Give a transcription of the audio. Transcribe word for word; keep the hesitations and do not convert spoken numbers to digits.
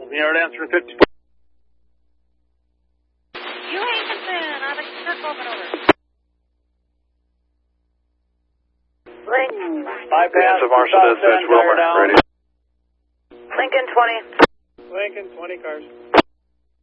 Yard answer fifty. You Hankinson, on the circle, over. Link. Bypass. of Marshall dispatch, Wilmer, ready. Lincoln twenty. Lincoln, twenty cars.